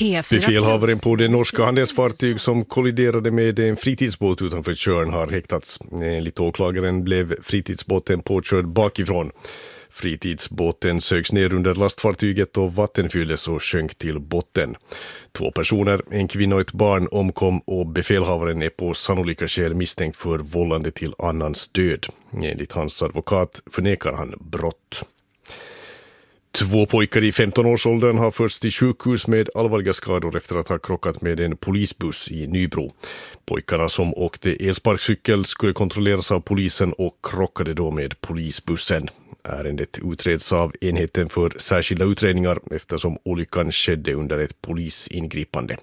Befälhavaren på det norska handelsfartyg som kolliderade med en fritidsbåt utanför Tjörn har häktats. Enligt åklagaren blev fritidsbåten påkörd bakifrån. Fritidsbåten sögs ner under lastfartyget och vatten fylldes och sjönk till botten. 2 personer, en kvinna och ett barn, omkom och befälhavaren är på sannolika skäl misstänkt för vållande till annans död. Enligt hans advokat förnekar han brott. 2 pojkar i 15-årsåldern har förts till sjukhus med allvarliga skador efter att ha krockat med en polisbuss i Nybro. Pojkarna som åkte elsparkcykel skulle kontrolleras av polisen och krockade då med polisbussen. Ärendet utreds av enheten för särskilda utredningar eftersom olyckan skedde under ett polisingripande.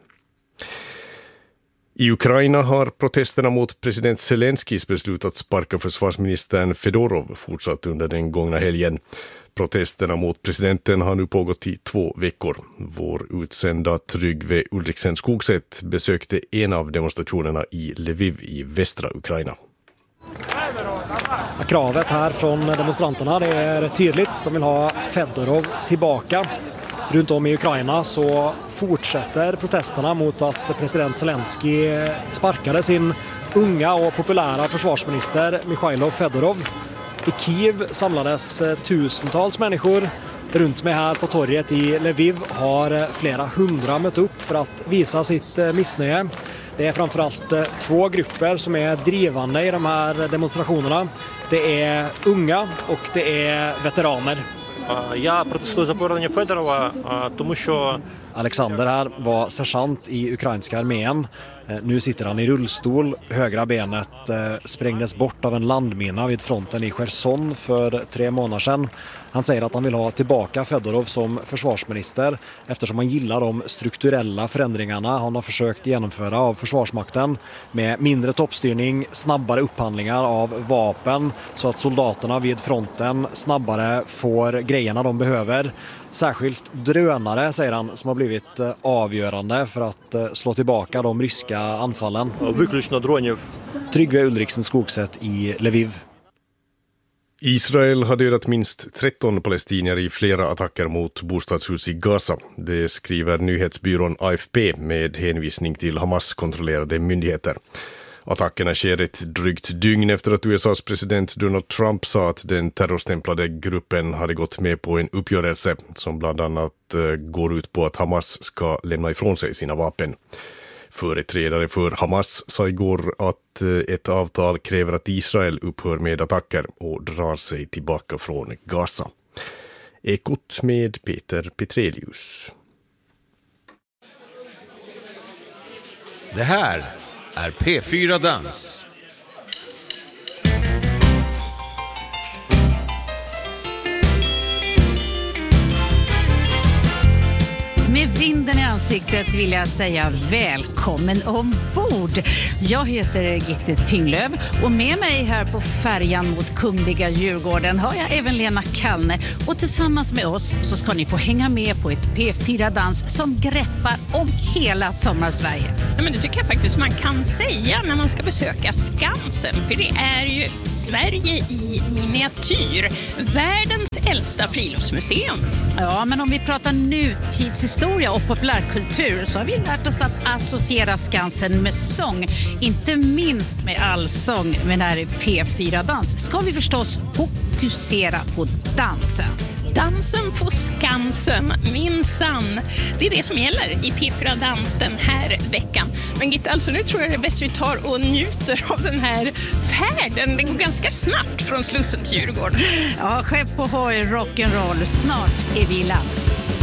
I Ukraina har protesterna mot president Zelenskis beslut att sparka försvarsministern Fedorov fortsatt under den gångna helgen. Protesterna mot presidenten har nu pågått i 2 veckor. Vår utsända Tryggve Ulriksen Skogset besökte en av demonstrationerna i Lviv i västra Ukraina. Kravet här från demonstranterna det är tydligt. De vill ha Fedorov tillbaka. Runt om i Ukraina så fortsätter protesterna mot att president Zelensky sparkade sin unga och populära försvarsminister Mikhailo Fedorov. I Kiev samlades tusentals människor. Runt mig här på torget i Lviv har flera hundra mött upp för att visa sitt missnöje. Det är framförallt 2 grupper som är drivande i de här demonstrationerna. Det är unga och det är veteraner. Jag protesterar за повернення Федорова, тому що Alexander här var sergeant i ukrainska armén. Nu sitter han i rullstol. Högra benet sprängdes bort av en landmina vid fronten i Cherson för 3 månader sedan. Han säger att han vill ha tillbaka Fedorov som försvarsminister eftersom han gillar de strukturella förändringarna han har försökt genomföra av försvarsmakten med mindre toppstyrning, snabbare upphandlingar av vapen så att soldaterna vid fronten snabbare får grejerna de behöver. Särskilt drönare, säger han, som har blivit avgörande för att slå tillbaka de ryska anfallen. Tryggve Ulriksen Skogset i Lviv. Israel har dödat minst 13 palestinier i flera attacker mot bostadshus i Gaza. Det skriver nyhetsbyrån AFP med hänvisning till Hamas-kontrollerade myndigheter. Attackerna sker ett drygt dygn efter att USAs president Donald Trump sa att den terrorstämplade gruppen hade gått med på en uppgörelse som bland annat går ut på att Hamas ska lämna ifrån sig sina vapen. Företrädare för Hamas sa igår att ett avtal kräver att Israel upphör med attacker och drar sig tillbaka från Gaza. Ekot med Peter Petrelius. Det här är P4 Dans. Med vinden i ansiktet vill jag säga välkommen ombord. Jag heter Gitte Tinglöf och med mig här på färjan mot Kungliga Djurgården har jag även Lena Kallne. Och tillsammans med oss så ska ni få hänga med på ett P4-dans som greppar om hela sommarsverige. Ja, men det tycker jag faktiskt man kan säga när man ska besöka Skansen. För det är ju Sverige i miniatyr. Världens äldsta friluftsmuseum. Ja, men om vi pratar nutidshistoria och populärkultur så har vi lärt oss att associera Skansen med sång. Inte minst med allsång. Men här i P4-dans ska vi förstås fokusera på dansen. Dansen på Skansen, minsann. Det är det som gäller i P4 Dans den här veckan. Men Gitte, alltså nu tror jag det är bäst vi tar och njuter av den här färden. Det går ganska snabbt från Slussen till Djurgården. Ja, skepp på hoj, rock'n'roll. Snart är vi i land.